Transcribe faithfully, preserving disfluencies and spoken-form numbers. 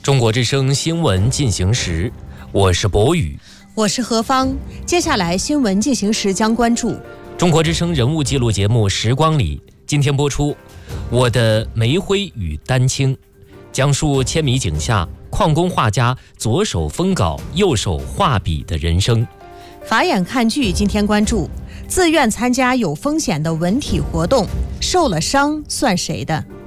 中国之声新闻进行时，我是博宇， 我是何芳。接下来新闻进行时将关注中国之声人物记录节目《时光里》，今天播出《我的煤灰与丹青》，讲述千米井下矿工画家左手封稿右手画笔的人生。 法眼看剧今天关注自愿参加有风险的文体活动，受了伤算谁的？